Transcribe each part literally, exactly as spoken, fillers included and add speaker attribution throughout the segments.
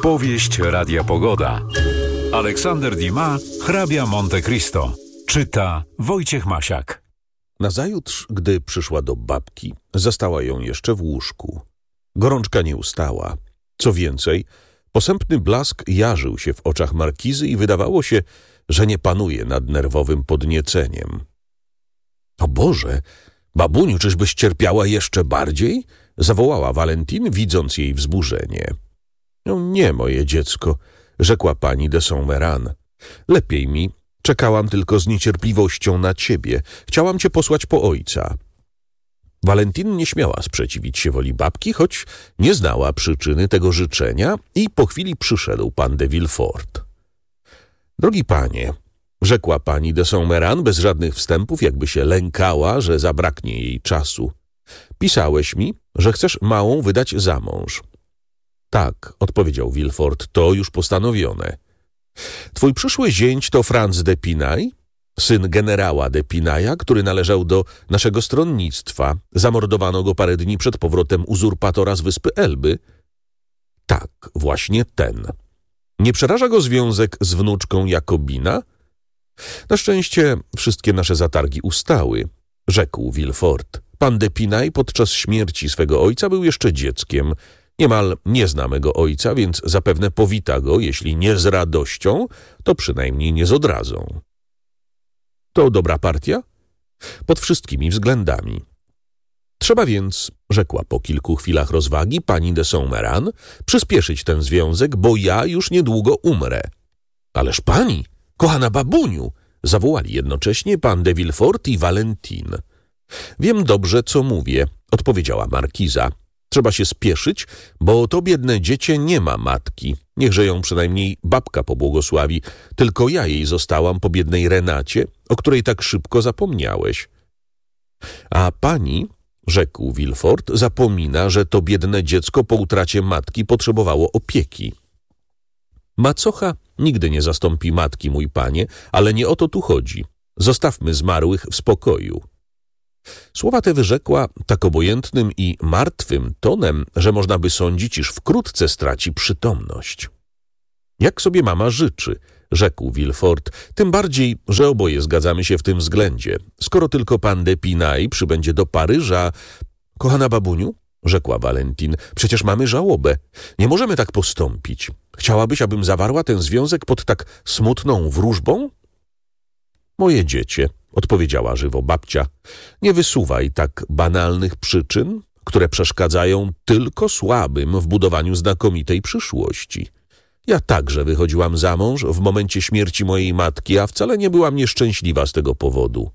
Speaker 1: Powieść Radia Pogoda. Aleksander Dumas, hrabia Monte Cristo. Czyta Wojciech Masiak.
Speaker 2: Nazajutrz, gdy przyszła do babki, zastała ją jeszcze w łóżku. Gorączka nie ustała. Co więcej, posępny blask jarzył się w oczach markizy i wydawało się, że nie panuje nad nerwowym podnieceniem. — O Boże, babuniu, czyżbyś cierpiała jeszcze bardziej? — zawołała Valentin, widząc jej wzburzenie. — No nie, moje dziecko — rzekła pani de Saint-Méran. — Lepiej mi. Czekałam tylko z niecierpliwością na ciebie. Chciałam cię posłać po ojca. Valentin nie śmiała sprzeciwić się woli babki, choć nie znała przyczyny tego życzenia i po chwili przyszedł pan de Villefort. — Drogi panie — rzekła pani de Saint-Méran bez żadnych wstępów, jakby się lękała, że zabraknie jej czasu. — Pisałeś mi, że chcesz małą wydać za mąż. — Tak — odpowiedział Villefort, — to już postanowione. Twój przyszły zięć to Franz d'Épinay, syn generała d'Épinaya, który należał do naszego stronnictwa. Zamordowano go parę dni przed powrotem uzurpatora z wyspy Elby. Tak, właśnie ten. Nie przeraża go związek z wnuczką Jakobina? Na szczęście wszystkie nasze zatargi ustały, rzekł Villefort. Pan d'Épinay podczas śmierci swego ojca był jeszcze dzieckiem. Niemal nie zna mego ojca, więc zapewne powita go, jeśli nie z radością, to przynajmniej nie z odrazą. To dobra partia? Pod wszystkimi względami. Trzeba więc, rzekła po kilku chwilach rozwagi pani de Saint-Méran, przyspieszyć ten związek, bo ja już niedługo umrę. Ależ pani, kochana babuniu, zawołali jednocześnie pan de Villefort i Valentin. Wiem dobrze, co mówię, odpowiedziała markiza. Trzeba się spieszyć, bo to biedne dziecię nie ma matki. Niechże ją przynajmniej babka pobłogosławi. Tylko ja jej zostałam po biednej Renacie, o której tak szybko zapomniałeś. A pani, rzekł Villefort, zapomina, że to biedne dziecko po utracie matki potrzebowało opieki. Macocha nigdy nie zastąpi matki, mój panie, ale nie o to tu chodzi. Zostawmy zmarłych w spokoju. Słowa te wyrzekła tak obojętnym i martwym tonem, że można by sądzić, iż wkrótce straci przytomność. Jak sobie mama życzy, rzekł Villefort, tym bardziej, że oboje zgadzamy się w tym względzie. Skoro tylko pan d'Épinay przybędzie do Paryża... Kochana babuniu, rzekła Valentin, przecież mamy żałobę. Nie możemy tak postąpić. Chciałabyś, abym zawarła ten związek pod tak smutną wróżbą? Moje dziecię, odpowiedziała żywo babcia, nie wysuwaj tak banalnych przyczyn, które przeszkadzają tylko słabym w budowaniu znakomitej przyszłości. Ja także wychodziłam za mąż w momencie śmierci mojej matki, a wcale nie byłam nieszczęśliwa z tego powodu.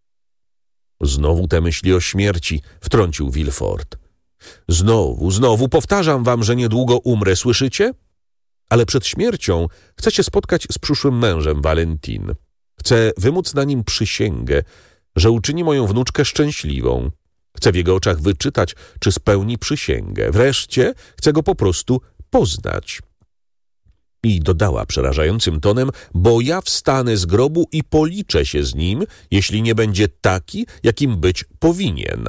Speaker 2: Znowu te myśli o śmierci, wtrącił Villefort. Znowu, znowu powtarzam wam, że niedługo umrę, słyszycie? Ale przed śmiercią chcę się spotkać z przyszłym mężem, Valentin. Chcę wymóc na nim przysięgę, że uczyni moją wnuczkę szczęśliwą. Chcę w jego oczach wyczytać, czy spełni przysięgę. Wreszcie chcę go po prostu poznać. I dodała przerażającym tonem, bo ja wstanę z grobu i policzę się z nim, jeśli nie będzie taki, jakim być powinien.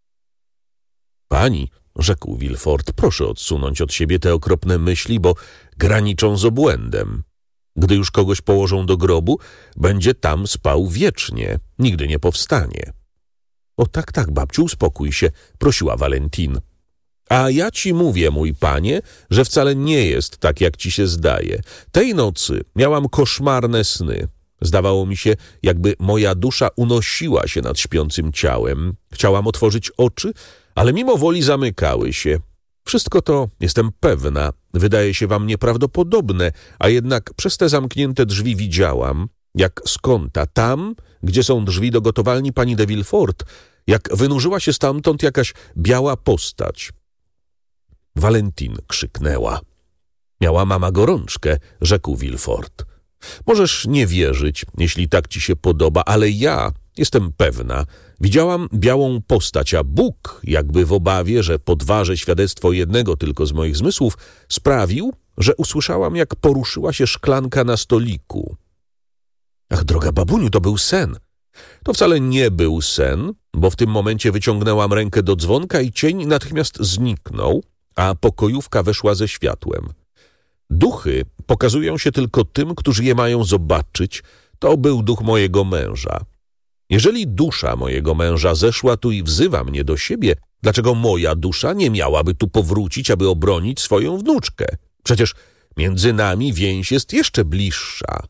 Speaker 2: Pani, rzekł Villefort, proszę odsunąć od siebie te okropne myśli, bo graniczą z obłędem. Gdy już kogoś położą do grobu, będzie tam spał wiecznie, nigdy nie powstanie. O tak, tak, babciu, uspokój się, prosiła Valentin. A ja ci mówię, mój panie, że wcale nie jest tak, jak ci się zdaje. Tej nocy miałam koszmarne sny. Zdawało mi się, jakby moja dusza unosiła się nad śpiącym ciałem. Chciałam otworzyć oczy, ale mimo woli zamykały się. Wszystko to, jestem pewna, wydaje się wam nieprawdopodobne, a jednak przez te zamknięte drzwi widziałam, jak z kąta, tam, gdzie są drzwi do gotowalni pani de Villefort, jak wynurzyła się stamtąd jakaś biała postać. Valentin krzyknęła. Miała mama gorączkę, rzekł Villefort. Możesz nie wierzyć, jeśli tak ci się podoba, ale ja jestem pewna. Widziałam białą postać, a Bóg, jakby w obawie, że podważę świadectwo jednego tylko z moich zmysłów, sprawił, że usłyszałam, jak poruszyła się szklanka na stoliku. Ach, droga babuniu, to był sen. To wcale nie był sen, bo w tym momencie wyciągnęłam rękę do dzwonka i cień natychmiast zniknął, a pokojówka weszła ze światłem. Duchy pokazują się tylko tym, którzy je mają zobaczyć. To był duch mojego męża. Jeżeli dusza mojego męża zeszła tu i wzywa mnie do siebie, dlaczego moja dusza nie miałaby tu powrócić, aby obronić swoją wnuczkę? Przecież między nami więź jest jeszcze bliższa.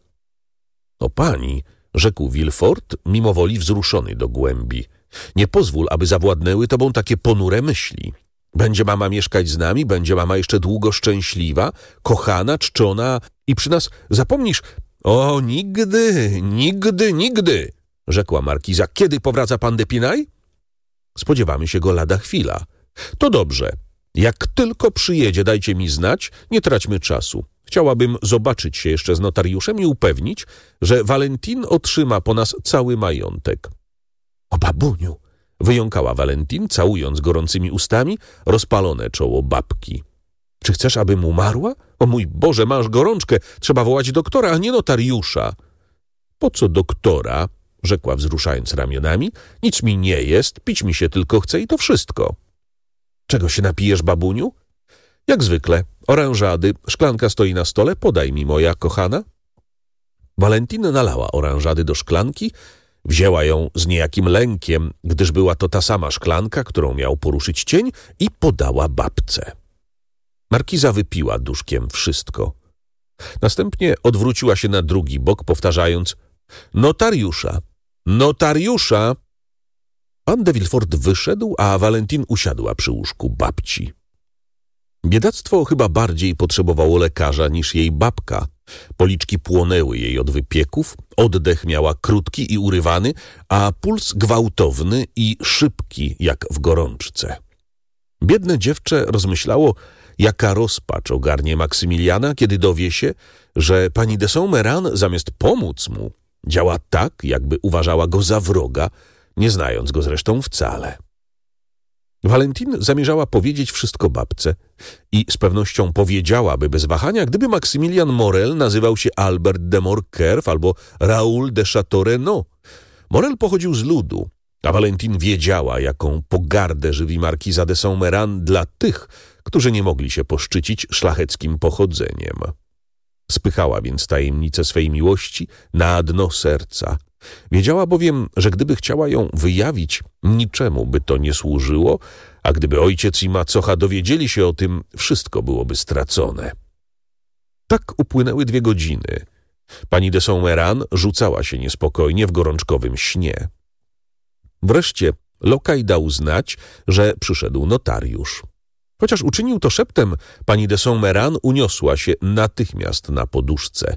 Speaker 2: O pani, rzekł Villefort, mimowoli wzruszony do głębi, nie pozwól, aby zawładnęły tobą takie ponure myśli. Będzie mama mieszkać z nami, będzie mama jeszcze długo szczęśliwa, kochana, czczona i przy nas zapomnisz... O, nigdy, nigdy, nigdy, rzekła markiza. Kiedy powraca pan d'Épinay? Spodziewamy się go lada chwila. To dobrze. Jak tylko przyjedzie, dajcie mi znać, nie traćmy czasu. Chciałabym zobaczyć się jeszcze z notariuszem i upewnić, że Valentin otrzyma po nas cały majątek. O babuniu, wyjąkała Valentin, całując gorącymi ustami rozpalone czoło babki. Czy chcesz, abym umarła? O mój Boże, masz gorączkę, trzeba wołać doktora, a nie notariusza. Po co doktora? Rzekła wzruszając ramionami. Nic mi nie jest, pić mi się tylko chce i to wszystko. Czego się napijesz, babuniu? Jak zwykle, oranżady, szklanka stoi na stole, podaj mi, moja kochana. Valentin nalała oranżady do szklanki, wzięła ją z niejakim lękiem, gdyż była to ta sama szklanka, którą miał poruszyć cień, i podała babce. Markiza wypiła duszkiem wszystko. Następnie odwróciła się na drugi bok, powtarzając: notariusza, notariusza! Pan de Villefort wyszedł, a Valentin usiadła przy łóżku babci. Biedactwo chyba bardziej potrzebowało lekarza niż jej babka. Policzki płonęły jej od wypieków, oddech miała krótki i urywany, a puls gwałtowny i szybki jak w gorączce. Biedne dziewczę rozmyślało, jaka rozpacz ogarnie Maksymiliana, kiedy dowie się, że pani de Saint-Méran zamiast pomóc mu działa tak, jakby uważała go za wroga, nie znając go zresztą wcale. Valentin zamierzała powiedzieć wszystko babce i z pewnością powiedziałaby bez wahania, gdyby Maksymilian Morel nazywał się Albert de Morcerf albo Raoul de Château-Renaud. Morel pochodził z ludu, a Valentin wiedziała, jaką pogardę żywi markiza de Saint-Méran dla tych, którzy nie mogli się poszczycić szlacheckim pochodzeniem. Spychała więc tajemnicę swej miłości na dno serca. Wiedziała bowiem, że gdyby chciała ją wyjawić, niczemu by to nie służyło, a gdyby ojciec i macocha dowiedzieli się o tym, wszystko byłoby stracone. Tak upłynęły dwie godziny. Pani de Saint-Méran rzucała się niespokojnie w gorączkowym śnie. Wreszcie lokaj dał znać, że przyszedł notariusz. Chociaż uczynił to szeptem, pani de Saint-Méran uniosła się natychmiast na poduszce.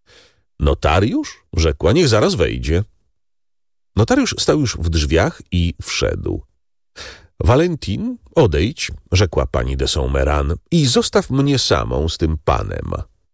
Speaker 2: Notariusz? Rzekła, niech zaraz wejdzie. Notariusz stał już w drzwiach i wszedł. Valentin, odejdź, rzekła pani de Saint-Méran, i zostaw mnie samą z tym panem.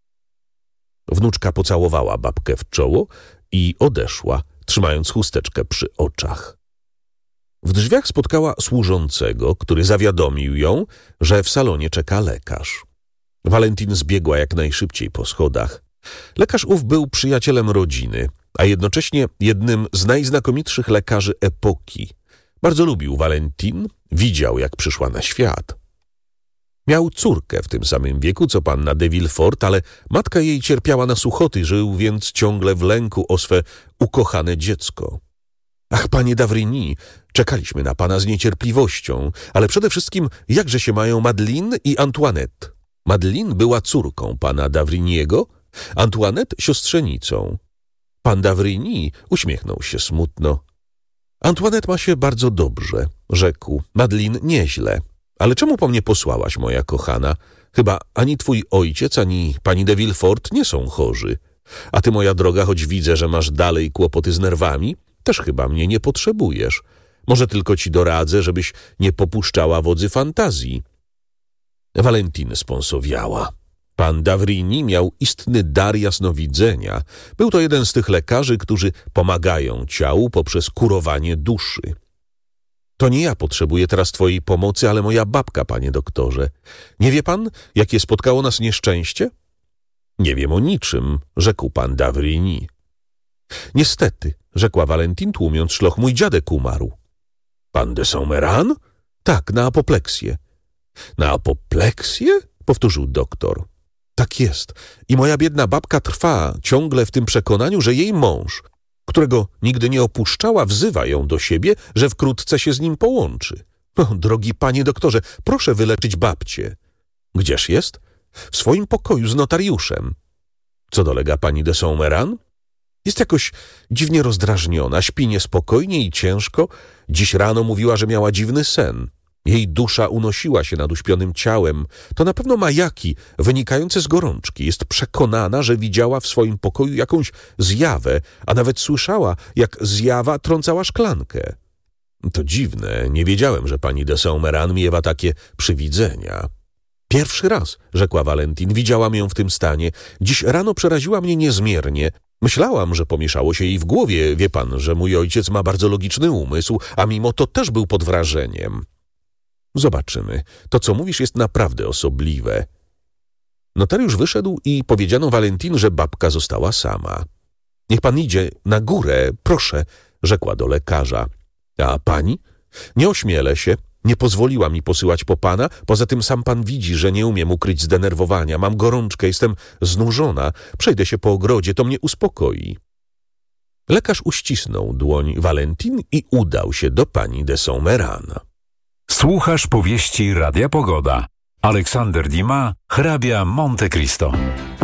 Speaker 2: Wnuczka pocałowała babkę w czoło i odeszła, trzymając chusteczkę przy oczach. W drzwiach spotkała służącego, który zawiadomił ją, że w salonie czeka lekarz. Valentin zbiegła jak najszybciej po schodach. Lekarz ów był przyjacielem rodziny, a jednocześnie jednym z najznakomitszych lekarzy epoki. Bardzo lubił Valentin, widział, jak przyszła na świat. Miał córkę w tym samym wieku, co panna de Villefort, ale matka jej cierpiała na suchoty, żył więc ciągle w lęku o swe ukochane dziecko. Ach, panie d'Avrigny, czekaliśmy na pana z niecierpliwością, ale przede wszystkim jakże się mają Madeleine i Antoinette. Madeleine była córką pana d'Avrigny'ego, Antoinette siostrzenicą. Pan d'Avrigny uśmiechnął się smutno. Antoinette ma się bardzo dobrze, rzekł. Madeleine nieźle. Ale czemu po mnie posłałaś, moja kochana? Chyba ani twój ojciec, ani pani de Villefort nie są chorzy. A ty, moja droga, choć widzę, że masz dalej kłopoty z nerwami, też chyba mnie nie potrzebujesz. Może tylko ci doradzę, żebyś nie popuszczała wodzy fantazji. Valentin sponsowiała. Pan d'Avrigny miał istny dar jasnowidzenia. Był to jeden z tych lekarzy, którzy pomagają ciału poprzez kurowanie duszy. To nie ja potrzebuję teraz twojej pomocy, ale moja babka, panie doktorze. Nie wie pan, jakie spotkało nas nieszczęście? Nie wiem o niczym, rzekł pan d'Avrigny. Niestety, rzekła Valentin, tłumiąc szloch, mój dziadek umarł. Pan de Saint-Méran? Tak, na apopleksję. Na apopleksję? Powtórzył doktor. Tak jest. I moja biedna babka trwa ciągle w tym przekonaniu, że jej mąż, którego nigdy nie opuszczała, wzywa ją do siebie, że wkrótce się z nim połączy. O, drogi panie doktorze, proszę wyleczyć babcię. Gdzież jest? W swoim pokoju z notariuszem. Co dolega pani de Saint-Méran? Jest jakoś dziwnie rozdrażniona, śpi niespokojnie i ciężko. Dziś rano mówiła, że miała dziwny sen. Jej dusza unosiła się nad uśpionym ciałem. To na pewno majaki wynikające z gorączki. Jest przekonana, że widziała w swoim pokoju jakąś zjawę, a nawet słyszała, jak zjawa trącała szklankę. To dziwne, nie wiedziałem, że pani de Saint-Méran miewa takie przywidzenia. Pierwszy raz, rzekła Valentin, widziałam ją w tym stanie. Dziś rano przeraziła mnie niezmiernie. Myślałam, że pomieszało się jej w głowie. Wie pan, że mój ojciec ma bardzo logiczny umysł, a mimo to też był pod wrażeniem. Zobaczymy. To, co mówisz, jest naprawdę osobliwe. Notariusz wyszedł i powiedziano Valentin, że babka została sama. Niech pan idzie na górę, proszę, rzekła do lekarza. A pani? Nie ośmielę się. Nie pozwoliła mi posyłać po pana. Poza tym sam pan widzi, że nie umiem ukryć zdenerwowania. Mam gorączkę, jestem znużona. Przejdę się po ogrodzie, to mnie uspokoi. Lekarz uścisnął dłoń Valentin i udał się do pani de Saint-Méran.
Speaker 1: Słuchasz powieści Radia Pogoda. Aleksander Dumas, hrabia Monte Cristo.